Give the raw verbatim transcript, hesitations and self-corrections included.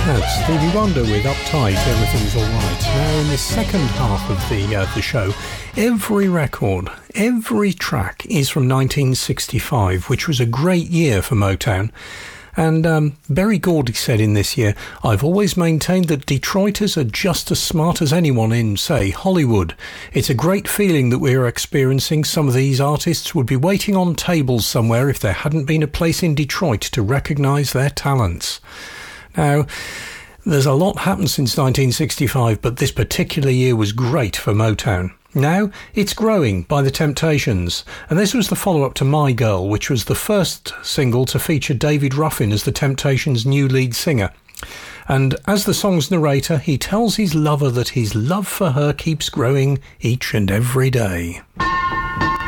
That's Stevie Wonder with Uptight, Everything's Alright. Now, in the second half of the uh, the show, every record, every track is from nineteen sixty-five, which was a great year for Motown. And um, Berry Gordy said in this year, "I've always maintained that Detroiters are just as smart as anyone in, say, Hollywood. It's a great feeling that we're experiencing. Some of these artists would be waiting on tables somewhere if there hadn't been a place in Detroit to recognise their talents." Now, there's a lot happened since nineteen sixty-five, but this particular year was great for Motown. Now, It's Growing by The Temptations, and this was the follow-up to My Girl, which was the first single to feature David Ruffin as The Temptations' new lead singer. And as the song's narrator, he tells his lover that his love for her keeps growing each and every day.